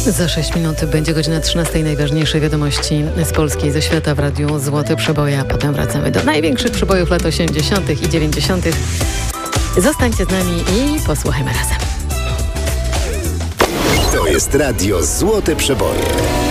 Za 6 minut będzie godzina 13. Najważniejsze wiadomości z Polski i ze świata w Radiu Złote Przeboje, a potem wracamy do największych przebojów lat 80. i 90. Zostańcie z nami i posłuchajmy razem. To jest Radio Złote Przeboje.